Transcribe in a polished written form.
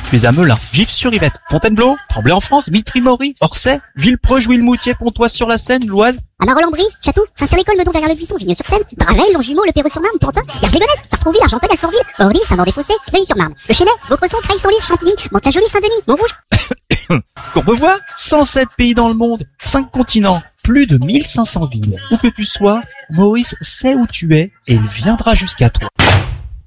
tu es à Melun, Gif-sur-Yvette, Fontainebleau, Tremblay en France, Mitry-Mory, Orsay, Villepreux, Jouy-le-Moutier, Pontoise-sur-la-Seine, l'Oise. À Marolles-en-Brie, Château, Saint-Cyr-l'École, Meudon, Verrières-le-Buisson, Vigneux-sur-Seine, Draveil, Longjumeau, Le Perreux-sur-Marne, Pantin, Garges-les-Gonesse, Sartrouville, Argenteuil, Alfortville, Orly, Saint-Maur-des-Fossés, Neuilly-sur-Marne, Le Chesnay, Vaucresson, Creil-Senlis, Chantilly, Mantes-la-Jolie, Saint-Denis, Montrouge. Courbevoie, 107 pays dans le monde, 5 continents, plus de 1500 villes. Où que tu sois, Maurice sait où tu es et il viendra jusqu'à toi.